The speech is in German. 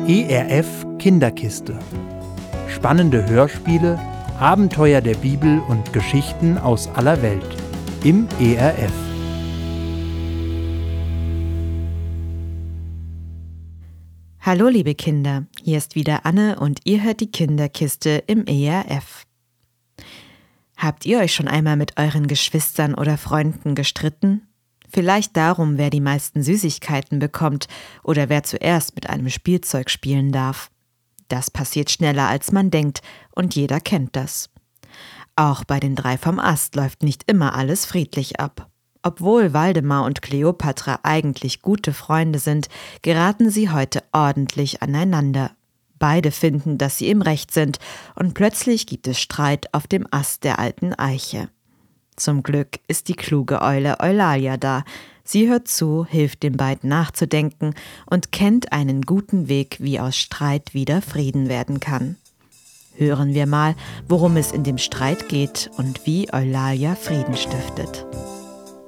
ERF Kinderkiste. Spannende Hörspiele, Abenteuer der Bibel und Geschichten aus aller Welt. Im ERF. Hallo liebe Kinder, hier ist wieder Anne und ihr hört die Kinderkiste im ERF. Habt ihr euch schon einmal mit euren Geschwistern oder Freunden gestritten? Vielleicht darum, wer die meisten Süßigkeiten bekommt oder wer zuerst mit einem Spielzeug spielen darf. Das passiert schneller, als man denkt, und jeder kennt das. Auch bei den 3 vom Ast läuft nicht immer alles friedlich ab. Obwohl Waldemar und Kleopatra eigentlich gute Freunde sind, geraten sie heute ordentlich aneinander. Beide finden, dass sie im Recht sind, und plötzlich gibt es Streit auf dem Ast der alten Eiche. Zum Glück ist die kluge Eule Eulalia da. Sie hört zu, hilft den beiden nachzudenken und kennt einen guten Weg, wie aus Streit wieder Frieden werden kann. Hören wir mal, worum es in dem Streit geht und wie Eulalia Frieden stiftet.